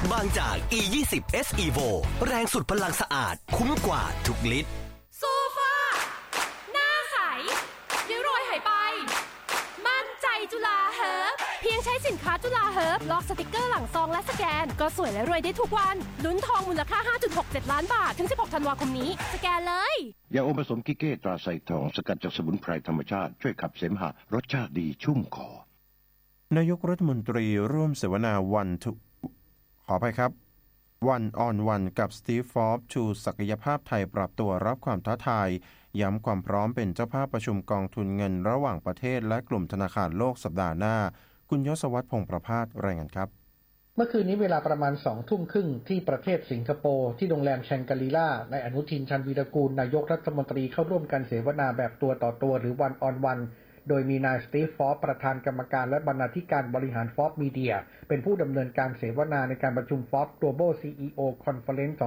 บางจาก E20 S Evo แรงสุดพลังสะอาดคุ้มกว่าทุกลิตรโซฟาหน้าใสริ้วรอยหายไปมั่นใจจุฬาเฮิร์บเพียงใช้สินค้าจุฬาเฮิร์บลอกสติกเกอร์หลังซองและสแกนก็สวยและรวยได้ทุกวันลุ้นทองมูลค่า 5.67 ล้านบาทถึง16ธันวาคมนี้สแกนเลยยาอมผสมกิเก้ตราไซทองสกัดจากสมุนไพรธรรมชาติช่วยขับเสมหะรสชาติดีชุ่มคอนายกรัฐมนตรีร่วมเสวนาขออภัยครับOne on One กับสตีฟ ฟอบส์ชูศักยภาพไทยปรับตัวรับความท้าทายย้ำความพร้อมเป็นเจ้าภาพประชุมกองทุนเงินระหว่างประเทศและกลุ่มธนาคารโลกสัปดาห์หน้าคุณยศวัฒน์พงษ์ประภาสรายงานครับเมื่อคืนนี้เวลาประมาณ 20:30 น.ที่ประเทศสิงคโปร์ที่โรงแรมแชงกรีล่านายอนุทินชาญวีรกูลนายกรัฐมนตรีเข้าร่วมการเสวนาแบบตัวต่อตัวหรือ One on Oneโดยมีนายสตีฟ ฟอบส์ประธานกรรมการและบรรณาธิการบริหารฟอบส์มีเดียเป็นผู้ดำเนินการเสวนาในการประชุมฟอบส์ Global CEO Conference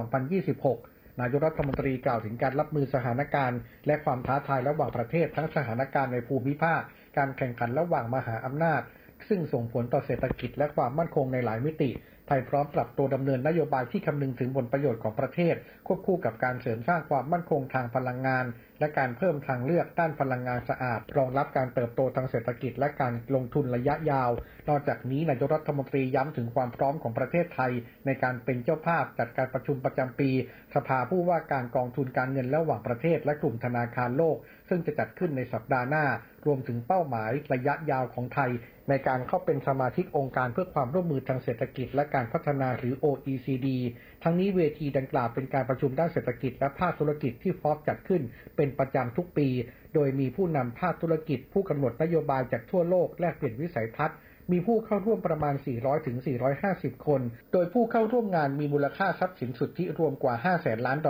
2026 นายกรัฐมนตรีกล่าวถึงการรับมือสถานการณ์และความท้าทายระหว่างประเทศทั้งสถานการณ์ในภูมิภาคการแข่งขันระหว่างมหาอำนาจซึ่งส่งผลต่อเศรษฐกิจและความมั่นคงในหลายมิติไทยพร้อมปรับตัวดำเนินนโยบายที่คำนึงถึงผลประโยชน์ของประเทศควบคู่กับการเสริมสร้างความมั่นคงทางพลังงานและการเพิ่มทางเลือกด้านพลังงานสะอาดรองรับการเติบโตทางเศรษฐกิจและการลงทุนระยะยาวนอกจากนี้นายกรัฐมนตรีย้ำถึงความพร้อมของประเทศไทยในการเป็นเจ้าภาพจัดการประชุมประจำปีสภาผู้ว่าการกองทุนการเงินระหว่างประเทศและกลุ่มธนาคารโลกซึ่งจะจัดขึ้นในสัปดาห์หน้ารวมถึงเป้าหมายระยะยาวของไทยในการเข้าเป็นสมาชิกองค์การเพื่อความร่วมมือทางเศรษฐกิจและการพัฒนาหรือ OECD ทั้งนี้เวทีดังกล่าวเป็นการประชุมด้านเศรษฐกิจและภาคธุรกิจที่ฟอบจัดขึ้นเป็นประจำทุกปีโดยมีผู้นำภาคธุรกิจผู้กำหนดนโยบายจากทั่วโลกแลกเปลี่ยนวิสัยทัศน์มีผู้เข้าร่วมประมาณ400ถึง450คนโดยผู้เข้าร่วมงานมีมูลค่าทรัพย์สินสุทธิรวมกว่า 500,000 ล้าน